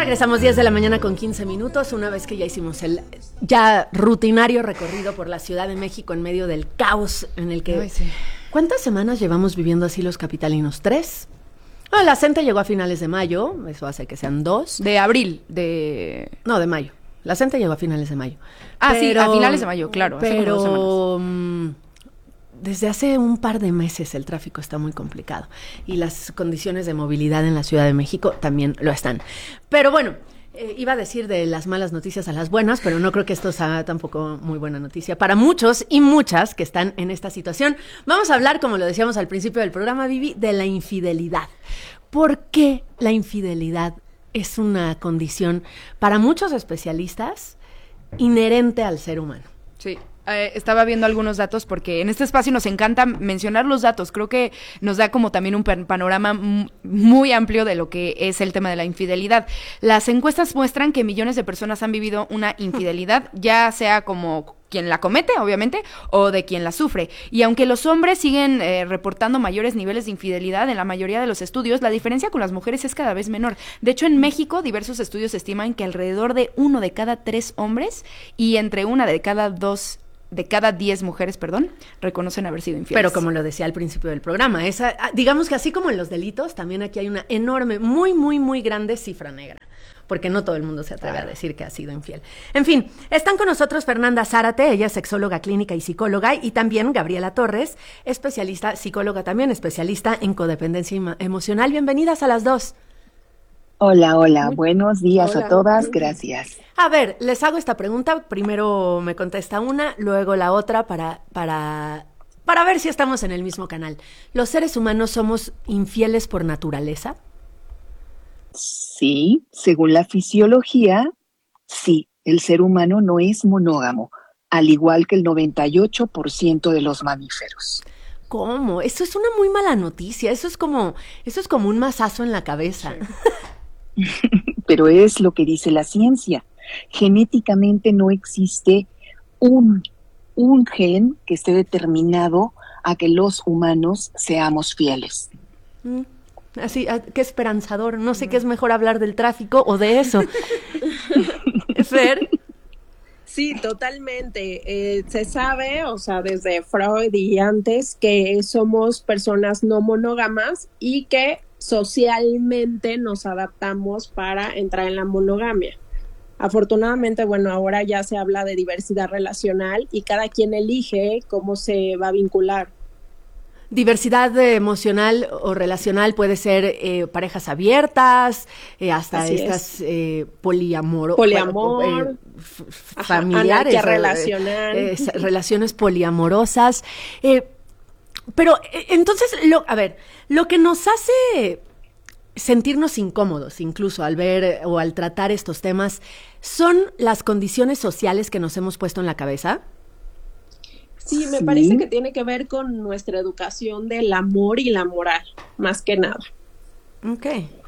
Regresamos 10 de la mañana con 15 minutos, una vez que ya hicimos el ya rutinario recorrido por la Ciudad de México en medio del caos en el que... Ay, sí. ¿Cuántas semanas llevamos viviendo así los capitalinos? ¿3? Bueno, la CENTE llegó a finales de mayo, eso hace que sean 2. De abril, No, de mayo. La CENTE llegó a finales de mayo. Sí, a finales de mayo, claro. Pero desde hace un par de meses el tráfico está muy complicado y las condiciones de movilidad en la Ciudad de México también lo están. Pero bueno, iba a decir de las malas noticias a las buenas, pero no creo que esto sea tampoco muy buena noticia para muchos y muchas que están en esta situación. Vamos a hablar, como lo decíamos al principio del programa, Vivi, de la infidelidad. ¿Por qué la infidelidad es una condición para muchos especialistas inherente al ser humano? Sí. Estaba viendo algunos datos porque en este espacio nos encanta mencionar los datos. Creo que nos da como también un panorama muy amplio de lo que es el tema de la infidelidad. Las encuestas muestran que millones de personas han vivido una infidelidad, ya sea como quien la comete, obviamente, o de quien la sufre. Y aunque los hombres siguen reportando mayores niveles de infidelidad en la mayoría de los estudios, la diferencia con las mujeres es cada vez menor. De hecho, en México, diversos estudios estiman que alrededor de 1 de cada 3 hombres y entre 1 de cada 10 mujeres, reconocen haber sido infieles. Pero como lo decía al principio del programa, digamos que así como en los delitos, también aquí hay una enorme, muy, muy, muy grande cifra negra, porque no todo el mundo se atreve a decir que ha sido infiel. En fin, están con nosotros Fernanda Zárate, ella es sexóloga clínica y psicóloga, y también Gabriela Torres, especialista, psicóloga también, especialista en codependencia emocional. Bienvenidas a las dos. Hola, buenos días a todas, gracias. A ver, les hago esta pregunta, primero me contesta una, luego la otra para ver si estamos en el mismo canal. ¿Los seres humanos somos infieles por naturaleza? Sí, según la fisiología, sí, el ser humano no es monógamo, al igual que el 98% de los mamíferos. ¿Cómo? Eso es una muy mala noticia, eso es como un mazazo en la cabeza. Sí. Pero es lo que dice la ciencia. Genéticamente no existe un gen que esté determinado a que los humanos seamos fieles. Así, qué esperanzador. No sé qué es mejor hablar del tráfico o de eso. Fer. Sí, totalmente. Se sabe, o sea, desde Freud y antes, que somos personas no monógamas y que socialmente nos adaptamos para entrar en la monogamia. Afortunadamente, bueno, ahora ya se habla de diversidad relacional y cada quien elige cómo se va a vincular. Diversidad emocional o relacional puede ser parejas abiertas, hasta así estas poliamor, familiares, relacional, relaciones poliamorosas. Pero entonces, lo que nos hace sentirnos incómodos, incluso al ver o al tratar estos temas, ¿son las condiciones sociales que nos hemos puesto en la cabeza? Sí, me parece que tiene que ver con nuestra educación del amor y la moral, más que nada. Ok.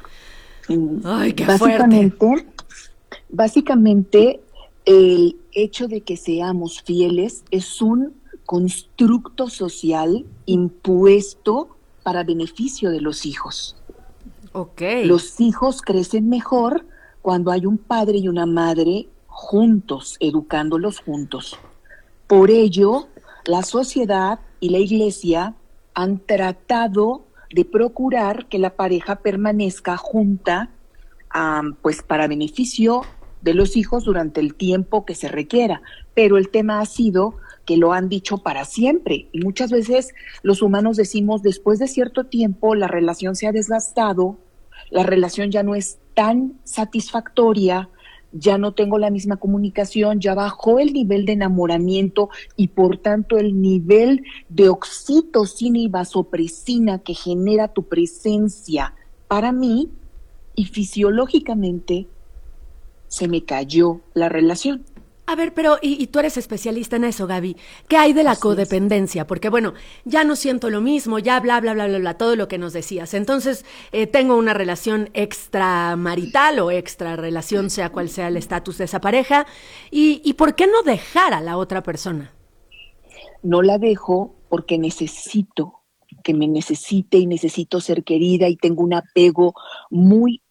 Ay, qué fuerte. Básicamente, el hecho de que seamos fieles es un constructo social impuesto para beneficio de los hijos. Okay. Los hijos crecen mejor cuando hay un padre y una madre juntos, educándolos juntos. Por ello, la sociedad y la iglesia han tratado de procurar que la pareja permanezca junta, pues para beneficio de los hijos durante el tiempo que se requiera. Pero el tema ha sido que lo han dicho para siempre. Y muchas veces los humanos decimos, después de cierto tiempo, la relación se ha desgastado, la relación ya no es tan satisfactoria, ya no tengo la misma comunicación, ya bajó el nivel de enamoramiento y por tanto el nivel de oxitocina y vasopresina que genera tu presencia para mí, y fisiológicamente se me cayó la relación. A ver, pero, y tú eres especialista en eso, Gaby, ¿qué hay de la codependencia? Porque, bueno, ya no siento lo mismo, ya bla, bla, bla, bla, bla, todo lo que nos decías. Entonces, tengo una relación extramarital o extra relación, sea cual sea el estatus de esa pareja, ¿y por qué no dejar a la otra persona? No la dejo porque necesito que me necesite y necesito ser querida y tengo un apego muy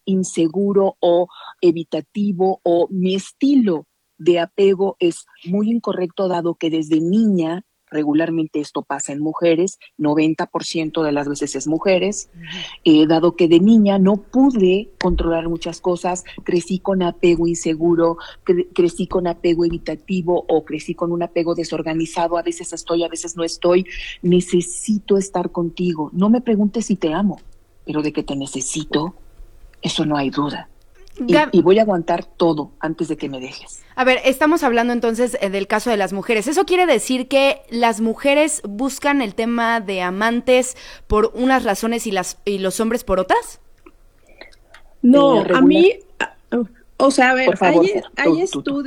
inseguro o evitativo o mi estilo de apego es muy incorrecto, dado que desde niña, regularmente esto pasa en mujeres, 90% de las veces es mujeres, dado que de niña no pude controlar muchas cosas, crecí con apego inseguro, crecí con apego evitativo o crecí con un apego desorganizado, a veces estoy, a veces no estoy, necesito estar contigo. No me preguntes si te amo, pero de que te necesito, eso no hay duda. Y voy a aguantar todo antes de que me dejes. A ver, estamos hablando entonces del caso de las mujeres. ¿Eso quiere decir que las mujeres buscan el tema de amantes por unas razones y los hombres por otras? No, a mí, o sea, a ver, por favor, hay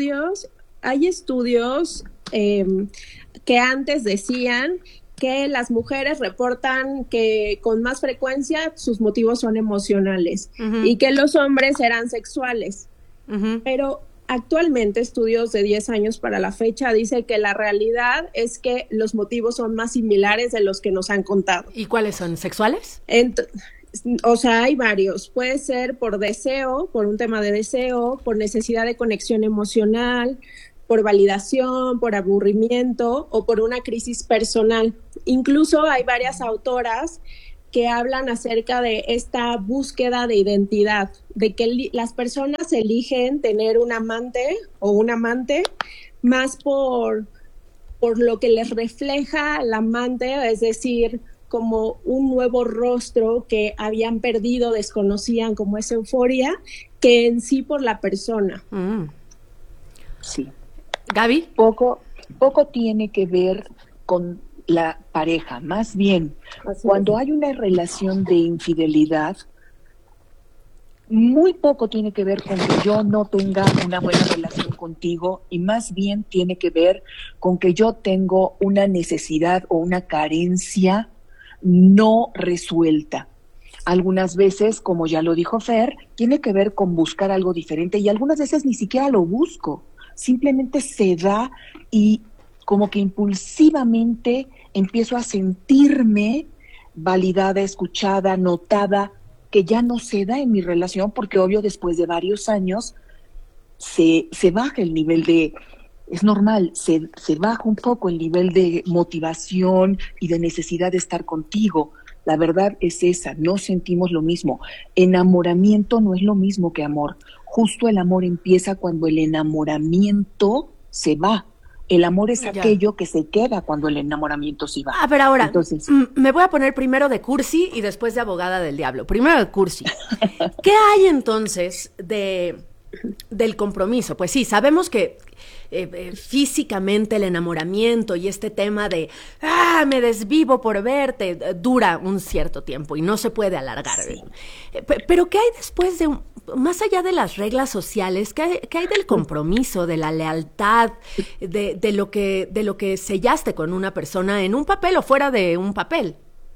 estudios que antes decían que las mujeres reportan que con más frecuencia sus motivos son emocionales y que los hombres eran sexuales. Pero actualmente estudios de 10 años para la fecha dice que la realidad es que los motivos son más similares de los que nos han contado. ¿Y cuáles son? ¿Sexuales? O sea, hay varios. Puede ser por deseo, por un tema de deseo, por necesidad de conexión emocional, por validación, por aburrimiento o por una crisis personal. Incluso hay varias autoras que hablan acerca de esta búsqueda de identidad, de que las personas eligen tener un amante o un amante más por lo que les refleja el amante, es decir, como un nuevo rostro que habían perdido, desconocían, como esa euforia, que en sí por la persona. Sí. Gaby. Poco tiene que ver con la pareja, más bien, cuando hay una relación de infidelidad, muy poco tiene que ver con que yo no tenga una buena relación contigo y más bien tiene que ver con que yo tengo una necesidad o una carencia no resuelta. Algunas veces, como ya lo dijo Fer, tiene que ver con buscar algo diferente y algunas veces ni siquiera lo busco. Simplemente se da y como que impulsivamente empiezo a sentirme validada, escuchada, notada, que ya no se da en mi relación porque obvio después de varios años se baja el nivel de, es normal, se baja un poco el nivel de motivación y de necesidad de estar contigo. La verdad es esa, no sentimos lo mismo. Enamoramiento no es lo mismo que amor. Justo el amor empieza cuando el enamoramiento se va. El amor es aquello que se queda cuando el enamoramiento se va. A ver, ahora, entonces, me voy a poner primero de cursi y después de abogada del diablo. Primero de cursi. ¿Qué hay entonces del compromiso? Pues sí, sabemos que físicamente el enamoramiento y este tema de me desvivo por verte dura un cierto tiempo y no se puede alargar. Sí. Pero ¿qué hay después de más allá de las reglas sociales? ¿Qué hay del compromiso, de la lealtad, de lo que sellaste con una persona en un papel o fuera de un papel?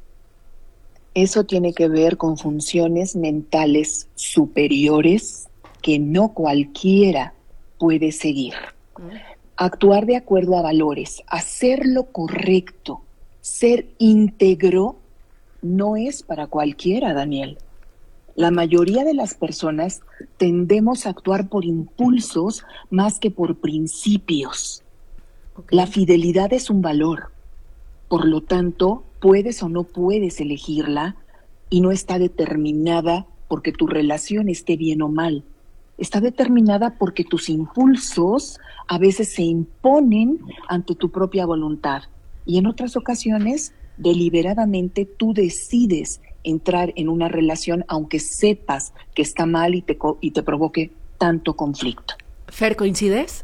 Eso tiene que ver con funciones mentales superiores que no cualquiera puede seguir. Actuar de acuerdo a valores, hacer lo correcto, ser íntegro, no es para cualquiera, Daniel. La mayoría de las personas tendemos a actuar por impulsos más que por principios. Okay. La fidelidad es un valor. Por lo tanto, puedes o no puedes elegirla y no está determinada porque tu relación esté bien o mal. Está determinada porque tus impulsos a veces se imponen ante tu propia voluntad y en otras ocasiones deliberadamente tú decides entrar en una relación aunque sepas que está mal y te provoque tanto conflicto. Fer, ¿coincides?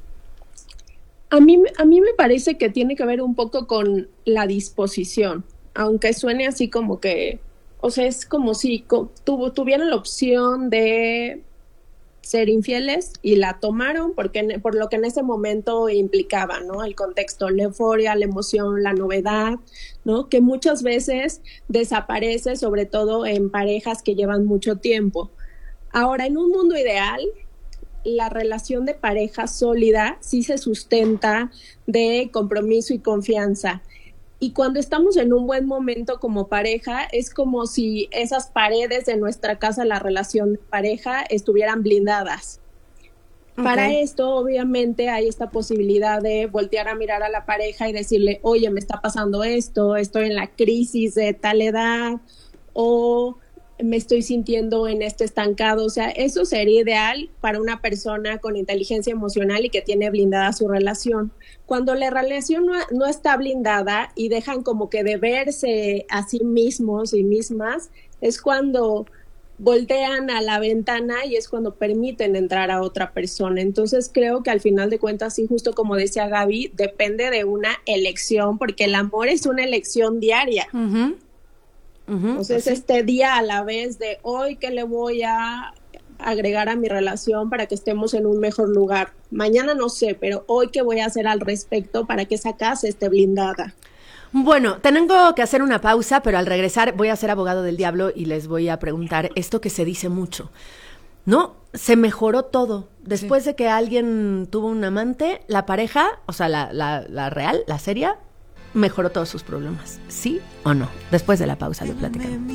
A mí me parece que tiene que ver un poco con la disposición, aunque suene así como que, o sea, es como si tuvieran la opción de ser infieles y la tomaron por lo que en ese momento implicaba, ¿no? El contexto, la euforia, la emoción, la novedad, ¿no? Que muchas veces desaparece, sobre todo en parejas que llevan mucho tiempo. Ahora, en un mundo ideal, la relación de pareja sólida sí se sustenta de compromiso y confianza. Y cuando estamos en un buen momento como pareja, es como si esas paredes de nuestra casa, la relación de pareja, estuvieran blindadas. Okay. Para esto, obviamente, hay esta posibilidad de voltear a mirar a la pareja y decirle, oye, me está pasando esto, estoy en la crisis de tal edad, o me estoy sintiendo en este estancado. O sea, eso sería ideal para una persona con inteligencia emocional y que tiene blindada su relación. Cuando la relación no está blindada y dejan como que de verse a sí mismos y mismas, es cuando voltean a la ventana y es cuando permiten entrar a otra persona. Entonces creo que al final de cuentas, sí, justo como decía Gaby, depende de una elección, porque el amor es una elección diaria. Entonces, sí, este día a la vez de hoy, ¿qué le voy a agregar a mi relación para que estemos en un mejor lugar? Mañana no sé, pero hoy, ¿qué voy a hacer al respecto para que esa casa esté blindada? Bueno, tengo que hacer una pausa, pero al regresar voy a ser abogado del diablo y les voy a preguntar esto que se dice mucho. No, se mejoró todo. Después de que alguien tuvo un amante, la pareja, o sea, la real, la seria, mejoró todos sus problemas. ¿Sí o no? Después de la pausa lo platicamos.